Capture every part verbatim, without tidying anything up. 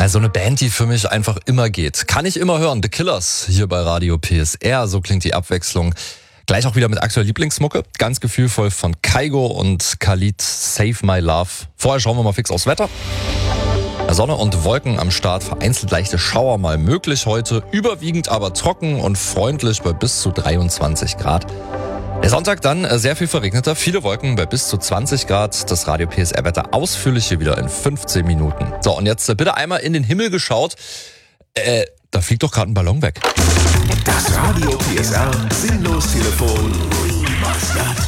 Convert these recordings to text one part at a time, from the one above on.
Also eine Band, die für mich einfach immer geht. Kann ich immer hören. The Killers hier bei Radio P S R. So klingt die Abwechslung. Gleich auch wieder mit aktueller Lieblingsmucke. Ganz gefühlvoll von Kygo und Khalid, Save My Love. Vorher schauen wir mal fix aufs Wetter. Sonne und Wolken am Start, vereinzelt leichte Schauer mal möglich heute. Überwiegend aber trocken und freundlich bei bis zu dreiundzwanzig Grad. Der Sonntag dann sehr viel verregneter, viele Wolken bei bis zu zwanzig Grad. Das Radio P S R-Wetter ausführlich hier wieder in fünfzehn Minuten. So, und jetzt bitte einmal in den Himmel geschaut. Äh, da fliegt doch gerade ein Ballon weg. Das Radio P S R Sinnlos-Telefon Remastered.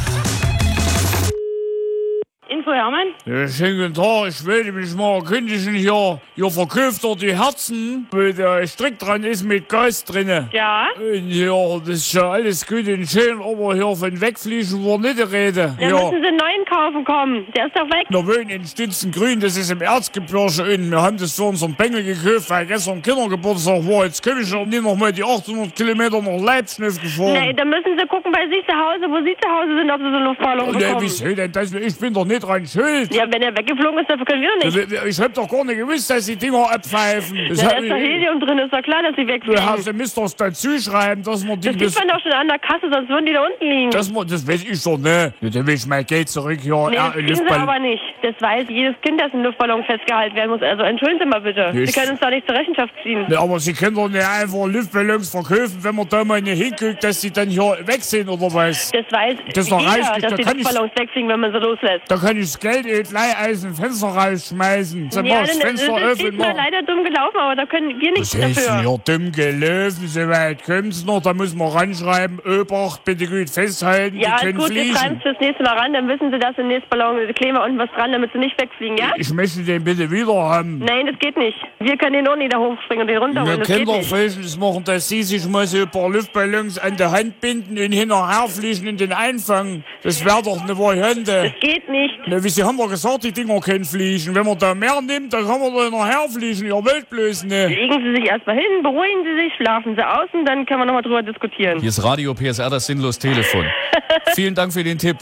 Info Hermann? Ja, schönen guten Tag, ich wollte mich mal erkundigen hier. Ihr verkauft doch die Herzen, wo der Strick dran ist mit Gas drinne. Ja? Und ja, das ist ja alles gut und schön, aber hier von wegfliegen war nicht die Rede. Dann ja. müssen Sie einen neuen kaufen kommen. Der ist doch weg. Wir wohnen in Stützengrün, das ist im Erzgebirge und wir haben das für unseren Bengel gekauft, weil gestern Kindergeburtstag war. Jetzt komme ich ja nicht noch mal die achthundert Kilometer nach Leibschniff gefahren. Nee, dann müssen Sie gucken bei sich zu Hause, wo Sie zu Hause sind, ob Sie so eine Luftballon Nee, bekommen. wieso denn das? Ich bin doch nicht dran schuld. Ja, wenn er weggeflogen ist, dafür können wir doch nicht. Ich hab doch gar nicht gewusst, dass die Dinger abpfeifen. Das Ja, da hab ist doch ich- Helium drin, ist doch klar, dass sie Du wegfliegen. hast, du müsst doch dazu schreiben, dass man die Das sieht man doch schon an der Kasse, sonst würden die da unten liegen. das, man, das weiß ich doch nicht. Ja, dann will ich mein Geld zurück hier. Nee, Ja, das kriegen Sie Luftball- aber nicht. Das weiß jedes Kind, das im Luftballon festgehalten werden muss. Also entschuldigen Sie mal bitte. Nee, Sie ich- können uns da nicht zur Rechenschaft ziehen. Ja, aber Sie können doch nicht einfach Luftballons verkaufen, wenn man da mal nicht hinguckt, dass sie dann hier weg sind oder was. Das weiß Das ist doch jeder, reichlich, dass da die kann ich- Luftballons wegfliegen, wenn man sie loslässt. Da kann ich das Geld eben gleich aus dem Fenster rausschmeißen. Dann mach Ja, ich das dann, Fenster das ist öffnen. diesmal leider dumm gelaufen, aber da können wir nichts Was heißt denn dafür. hier dumm gelaufen? So weit kommt's noch. Da muss man ranschreiben, Obacht, bitte gut festhalten, Ja, die können gut, wir schreiben fliegen. es fürs nächste Mal ran, dann wissen Sie, dass im nächsten Ballon kleben wir unten was dran, damit sie nicht wegfliegen, ja? Ich möchte den bitte wieder haben. Nein, das geht nicht. Wir können den auch nicht da hochspringen und den runterholen, Wir das können geht doch nicht. Folgendes machen, dass Sie sich mal so ein paar Luftballons an der Hand binden und hinterher fliegen und den einfangen. Das wäre doch eine Variante. Das geht nicht. Na, wie Sie haben doch gesagt, die Dinger können fliegen. Wenn man da mehr nimmt, dann kann man da hinterher fliegen. Ihr wollt bloß nicht. Legen Sie sich erstmal hin, beruhigen Sie sich, schlafen Sie aus und dann können wir nochmal drüber diskutieren. Hier ist Radio P S R, das Sinnlos-Telefon. Vielen Dank für den Tipp.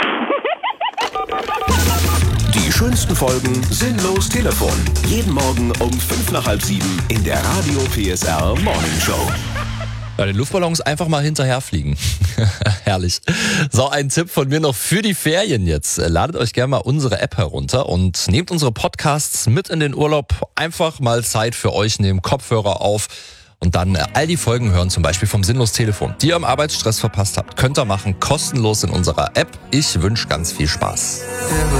Die schönsten Folgen Sinnlos Telefon. Jeden Morgen um fünf nach halb sieben in der Radio P S R Morning Show. Bei den Luftballons einfach mal hinterherfliegen. Herrlich. So, ein Tipp von mir noch für die Ferien jetzt. Ladet euch gerne mal unsere App herunter und nehmt unsere Podcasts mit in den Urlaub. Einfach mal Zeit für euch nehmen, Kopfhörer auf und dann all die Folgen hören, zum Beispiel vom Sinnlos-Telefon, die ihr im Arbeitsstress verpasst habt. Könnt ihr machen, kostenlos in unserer App. Ich wünsche ganz viel Spaß.